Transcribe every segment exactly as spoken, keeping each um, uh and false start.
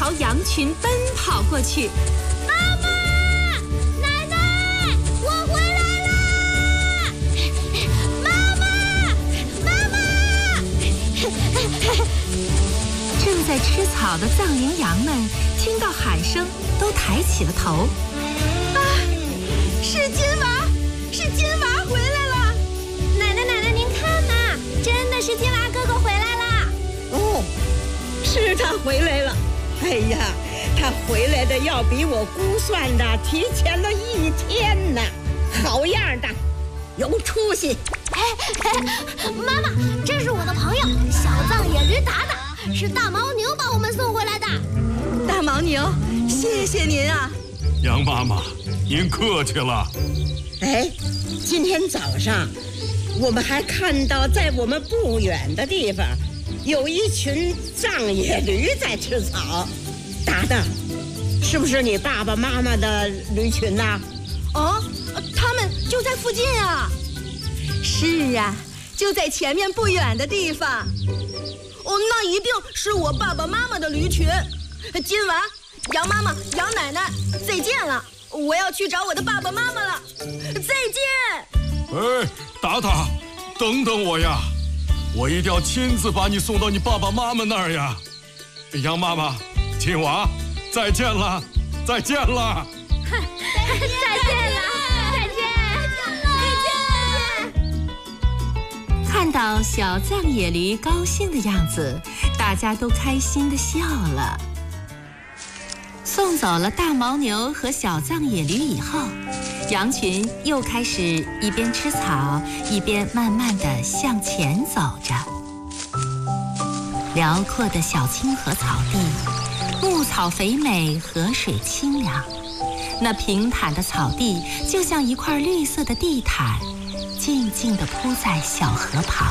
朝羊群奔跑过去。 妈妈，奶奶，我回来啦！妈妈，妈妈！ 正在吃草的藏羚羊们听到喊声，都抬起了头。 啊，是金娃，是金娃回来了！ 奶奶，奶奶，您看呐，真的是金娃哥哥回来啦！ 哦，是他回来了。哎呀，他回来的要比我估算的提前了一天呢，好样的，有出息！ 哎哎，妈妈，这是我的朋友小藏野驴达达，是大牦牛把我们送回来的。 大牦牛，谢谢您啊！ 羊妈妈，您客气了。 哎，今天早上我们还看到在我们不远的地方有一群藏野驴在吃草。达达，是不是你爸爸妈妈的驴群呐？ 哦，他们就在附近啊。是呀，就在前面不远的地方。哦，那一定是我爸爸妈妈的驴群。金娃、羊妈妈、羊奶奶，再见了！我要去找我的爸爸妈妈了。再见！ 哎，达达，等等我呀！我一定要亲自把你送到你爸爸妈妈那儿呀！羊妈妈，金娃，再见了，再见了！ 再见了，再见，再见！ 看到小藏野驴高兴的样子，大家都开心地笑了。送走了大牦牛和小藏野驴以后，羊群又开始一边吃草，一边慢慢地向前走着。辽阔的小清河草地，牧草肥美，河水清凉。那平坦的草地就像一块绿色的地毯，静静地铺在小河旁。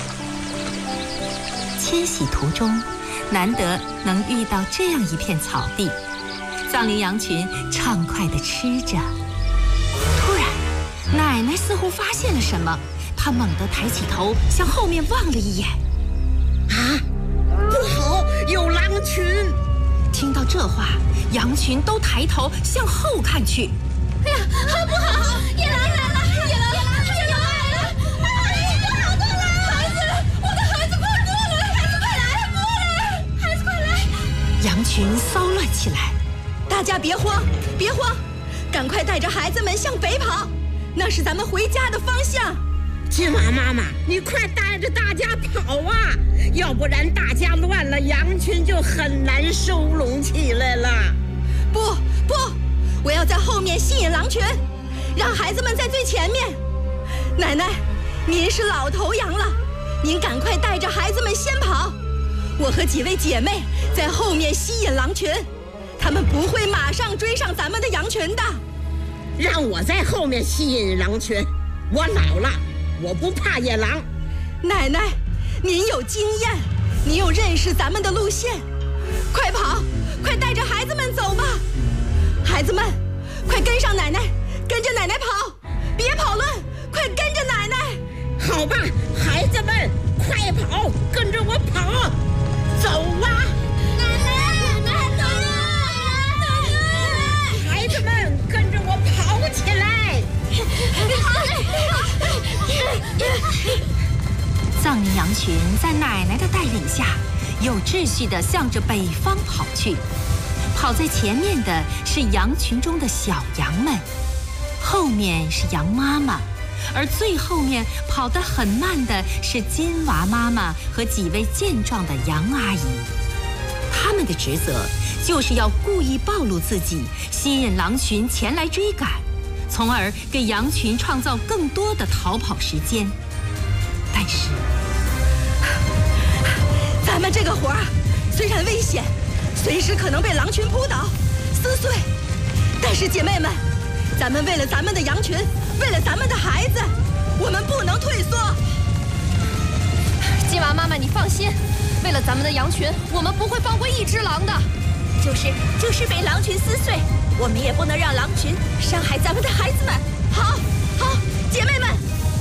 迁徙途中，难得能遇到这样一片草地。藏羚羊群畅快地吃着。突然，奶奶似乎发现了什么，她猛地抬起头，向后面望了一眼。 啊，不好，有狼群！ 听到这话，羊群都抬头向后看去。 哎呀，不好！野狼来了！野狼！野狼来了！哎，快好过来！孩子，我的孩子快过来！孩子快来！过来！孩子快来！ 羊群骚乱起来。 大家别慌，别慌，赶快带着孩子们向北跑，那是咱们回家的方向。 金娃妈妈，你快带着大家跑啊，要不然大家乱了，羊群就很难收拢起来了。 不不，我要在后面吸引狼群，让孩子们在最前面。奶奶，您是老头羊了，您赶快带着孩子们先跑，我和几位姐妹在后面吸引狼群。他们不会马上追上咱们的羊群的。 让我在后面吸引狼群，我老了，我不怕野狼。 奶奶，您有经验，您有认识咱们的路线，快跑，快带着孩子们走吧。孩子们，快跟上奶奶，跟着奶奶跑，别跑乱，快跟着奶奶。 好吧，孩子们，快跑，跟着我跑，走啊！孩子们，跟着我跑起来！ 藏羚羊群在奶奶的带领下，有秩序地向着北方跑去。跑在前面的是羊群中的小羊们，后面是羊妈妈，而最后面跑得很慢的是金娃妈妈和几位健壮的羊阿姨。他们的职责就是要故意暴露自己，吸引狼群前来追赶，从而给羊群创造更多的逃跑时间。但是， 咱们这个活儿虽然危险，随时可能被狼群扑倒、撕碎，但是姐妹们，咱们为了咱们的羊群，为了咱们的孩子，我们不能退缩。 金娃妈妈，你放心，为了咱们的羊群，我们不会放过一只狼的。 就是就是被狼群撕碎，我们也不能让狼群伤害咱们的孩子们。好，好，姐妹们，